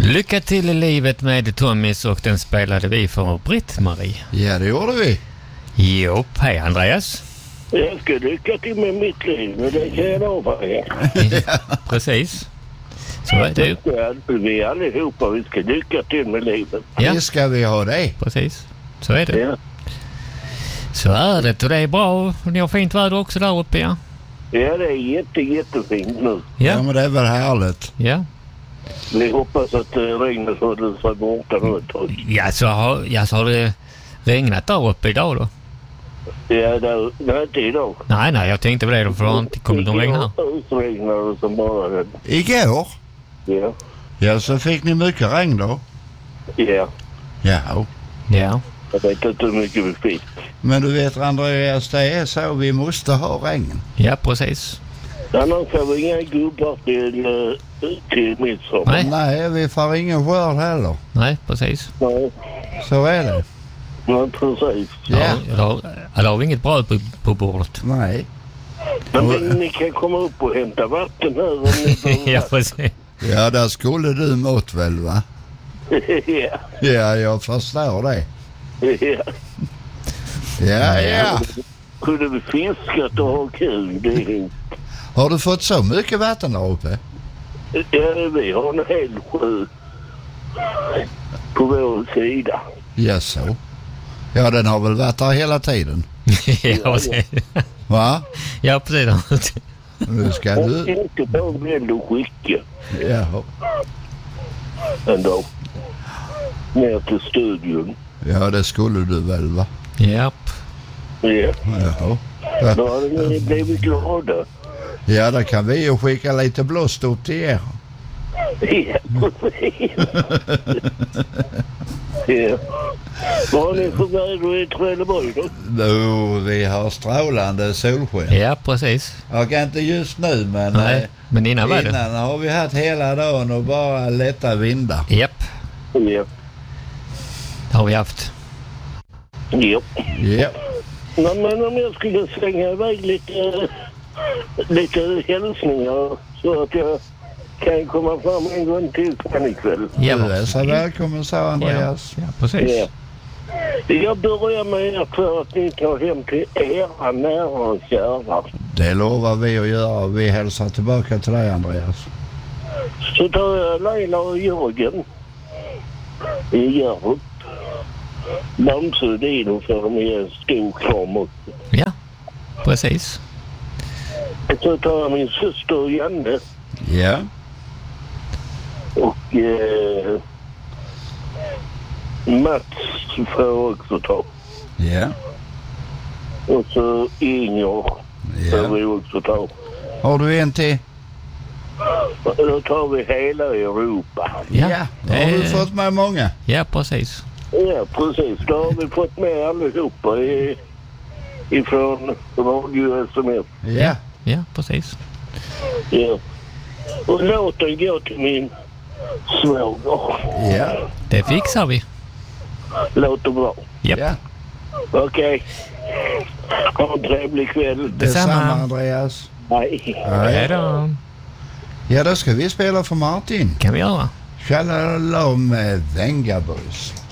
Lycka till i livet med Tommys, och den spelade vi för Britt-Marie. Ja, det gjorde vi. Jo, hej Andreas. Jag ska lycka till med mitt liv, men det kan jag lova er. Precis. Så är det ju. Vi allihopa, vi ska lycka till med livet. Ja. Det ska vi ha det. Precis. Så är det. Ja. Så är det, och det är bra. Ni har fint väder också där uppe, ja. Ja, det är jättefint nu. Ja, men det är väl härligt. Ja. Vi hoppas att regnet håller sig borta nu ett tag. Ja, så har det regnat där uppe idag då? Ja, nej, inte idag. Nej, jag tänkte på det då, för det har inte kommit någon regn här. Utregnade som bara den. Igår? Ja. Ja, så fick ni mycket regn då? Ja. Ja. Ja. Jag vet inte hur mycket vi fick. Men du vet, Andreas, det är så, vi måste ha regn. Ja, precis. Annars får vi inga gubbar till midsommar. Nej. Nej, vi får ingen skörd heller. Nej, precis. Nej, Så är det. men precis. Ja. Då har vi inget bröd på bordet. Nej. Men ni kan komma upp och hämta vatten här om ni behöver. Ja, precis. Ja, där skulle du mot väl, va? Ja. Ja, jag förstår det. Ja. Ja. Kunde vi fiskat och ha kul, det är... Har du fått så mycket vatten där uppe? Ja, vi har en hel sjö på vår sida. Ja, så. Ja, den har väl varit där hela tiden. Ja, precis. Va? Ja, precis. Nu ska Jag du... tänkte på en bild och skicka Ja. en dag ner till studion. Ja, det skulle du väl, va? Japp. Ja, Ja. då hade ni blivit glada. Ja, då kan vi ju skicka lite blåst upp till er. Ja, precis. Ja. Vad har ni för väder i Trelleborg då? Nu, vi har strålande solsken. Ja, precis. Jag kan inte just nu, men Nej, men innan var det. innan har vi haft hela dagen och bara lätta vindar. Japp, Ja. det har vi haft. Ja. Ja. Men om jag skulle slänga iväg lite hälsningar så att jag kan komma fram en gång till sen ikväll. Ja, Du är så välkommen, så Andreas. Ja, precis. Ja. Jag börjar med er för att ni tar hem till era nära och kära. Det lovar vi att göra. Vi hälsar tillbaka till dig, Andreas. Så tar jag Leila och Jörgen i Hjärup. Bamse och Dino för dem i en stor kram också. Ja, precis. Och så tar jag min syster Janne Ja. och Mats får också ta. Ja. Och så Inger får vi också ta. Har du en till? Och då tar vi hela Europa. Ja, Då har du fått med många. Ja, precis. Ja, precis. Då har vi fått med allihopa ifrån Radio SMF. Ja. Ja, precis. Ja. Och låten går till min svåger. Ja. Det fixar vi. Låter bra. Japp. Ja. Okej. Ha en trevlig kväll. Detsamma, Andreas. Hej. Hej då. Ja, då ska vi spela för Martin. Kan vi göra. Shalom med Vengaboys.